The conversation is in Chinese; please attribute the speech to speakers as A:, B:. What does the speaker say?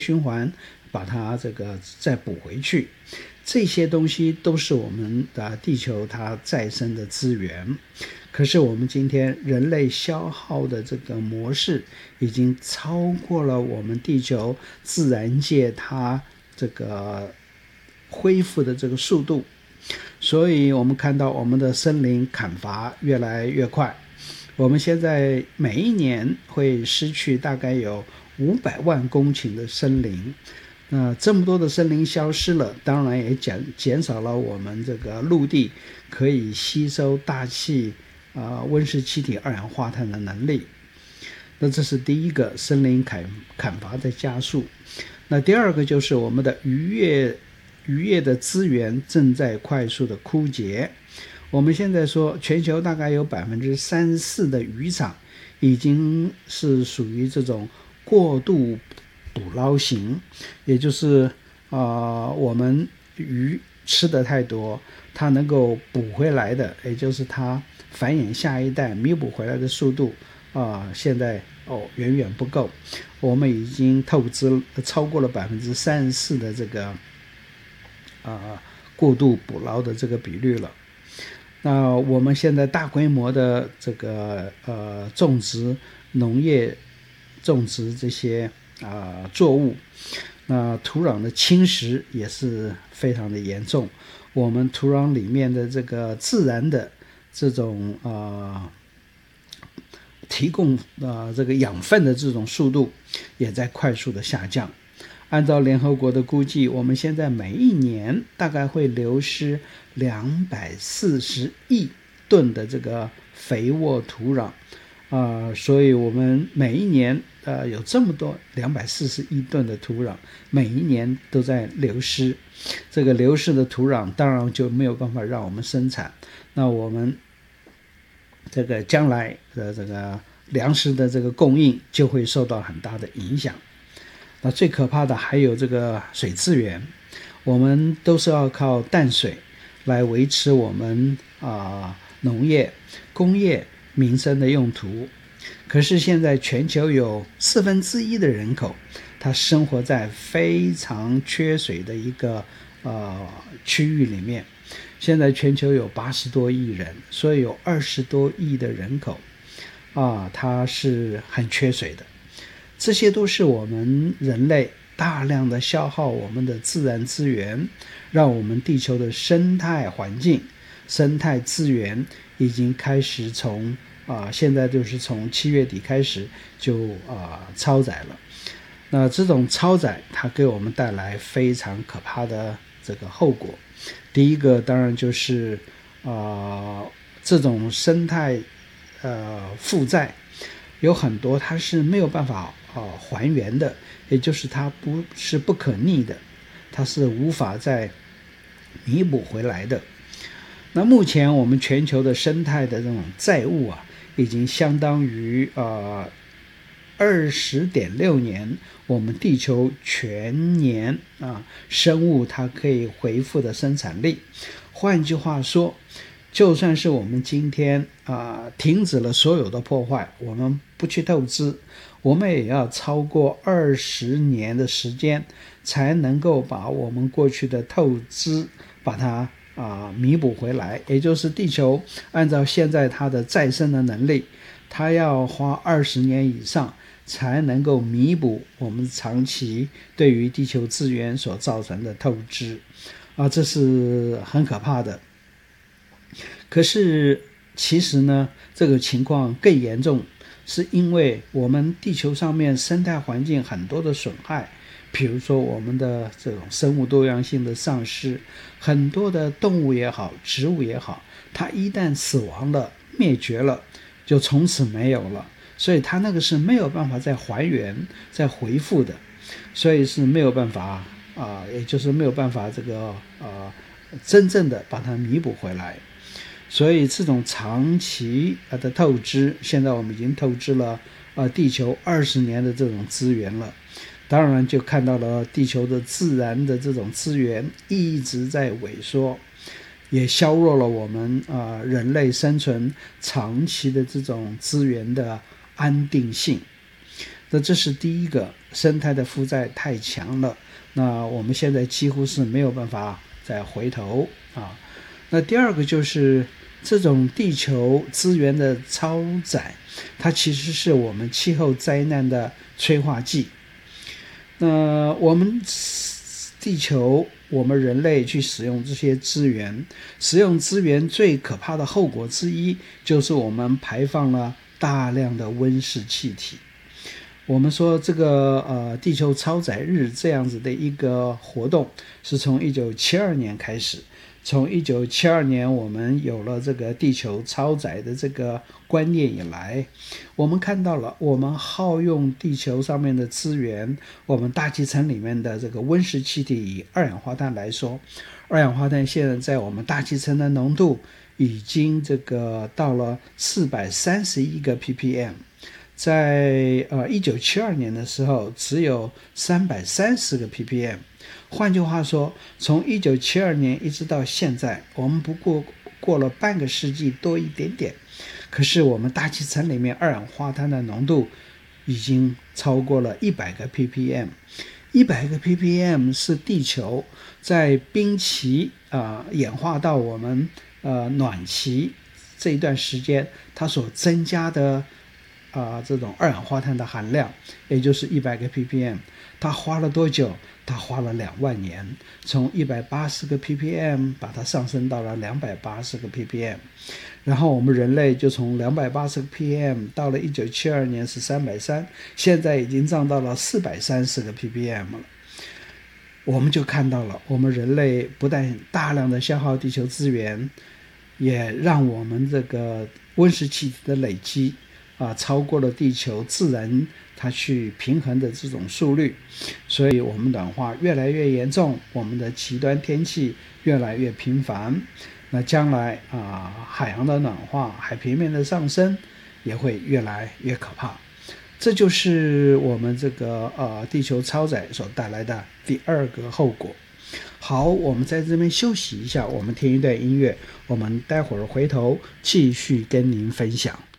A: 循环，把它这个再补回去。这些东西都是我们的地球它再生的资源。可是我们今天人类消耗的这个模式已经超过了我们地球自然界它这个恢复的这个速度，所以我们看到我们的森林砍伐越来越快。我们现在每一年会失去大概有500万公顷的森林。那这么多的森林消失了，当然也减少了我们这个陆地可以吸收大气温室气体二氧化碳的能力。那这是第一个，森林砍伐的加速。那第二个就是我们的渔业的资源正在快速的枯竭。我们现在说全球大概有34%的渔场已经是属于这种过度捕捞型，也就是我们鱼吃的太多，它能够补回来的，也就是它繁衍下一代弥补回来的速度现在远远不够。我们已经透支超过了34%的这个过度捕捞的这个比率了。那我们现在大规模的这个种植农业种植这些作物，那土壤的侵蚀也是非常的严重。我们土壤里面的这个自然的这种提供这个养分的这种速度也在快速的下降。按照联合国的估计，我们现在每一年大概会流失240亿吨的这个肥沃土壤所以我们每一年有这么多240亿吨的土壤，每一年都在流失。这个流失的土壤当然就没有办法让我们生产，那我们这个将来的这个粮食的这个供应就会受到很大的影响。那最可怕的还有这个水资源，我们都是要靠淡水来维持我们农业、工业、民生的用途。可是现在全球有1/4的人口，他生活在非常缺水的一个区域里面。现在全球有80多亿人，所以有20多亿的人口它是很缺水的。这些都是我们人类大量的消耗我们的自然资源，让我们地球的生态环境、生态资源已经开始从现在就是从7月底开始就超载了。那这种超载它给我们带来非常可怕的这个后果。第一个当然就是这种生态负债有很多它是没有办法还原的，也就是它不是不可逆的，它是无法再弥补回来的。那目前我们全球的生态的这种债务已经相当于20.6年我们地球全年生物它可以恢复的生产力。换句话说，就算是我们今天停止了所有的破坏，我们不去透支，我们也要超过20年的时间才能够把我们过去的透支把它弥补回来。也就是地球按照现在它的再生的能力，它要花20年以上才能够弥补我们长期对于地球资源所造成的透支这是很可怕的。可是其实呢，这个情况更严重，是因为我们地球上面生态环境很多的损害，比如说我们的这种生物多样性的丧失，很多的动物也好，植物也好，它一旦死亡了、灭绝了，就从此没有了，所以它那个是没有办法再还原、再恢复的，所以是没有办法也就是没有办法这个真正的把它弥补回来。所以这种长期的透支，现在我们已经透支了地球20年的这种资源了。当然就看到了地球的自然的这种资源一直在萎缩，也削弱了我们人类生存长期的这种资源的安定性。 那这是第一个，生态的负载太强了，那我们现在几乎是没有办法再回头啊。那第二个就是这种地球资源的超载，它其实是我们气候灾难的催化剂。那我们地球，我们人类去使用这些资源，使用资源最可怕的后果之一，就是我们排放了大量的温室气体。我们说这个地球超载日这样子的一个活动，是从1972年开始。从1972年我们有了这个地球超载的这个观念以来，我们看到了我们耗用地球上面的资源，我们大气层里面的这个温室气体，以二氧化碳来说，二氧化碳现在在我们大气层的浓度已经这个到了431个 ppm， 在1972年的时候只有330个 ppm。换句话说，从1972年一直到现在，我们不过了半个世纪多一点点，可是我们大气层里面二氧化碳的浓度已经超过了100个 ppm。100个 ppm 是地球在冰期演化到我们暖期这一段时间它所增加的这种二氧化碳的含量，也就是100个 ppm。它花了多久？它花了2万年，从180个 ppm 把它上升到了280个 ppm， 然后我们人类就从280个 ppm 到了1972年是330，现在已经涨到了430个 ppm 了。我们就看到了，我们人类不但大量的消耗地球资源，也让我们这个温室气体的累积超过了地球自然它去平衡的这种速率，所以我们暖化越来越严重，我们的极端天气越来越频繁。那将来海洋的暖化，海平面的上升也会越来越可怕。这就是我们这个地球超载所带来的第二个后果。好，我们在这边休息一下，我们听一段音乐，我们待会儿回头继续跟您分享。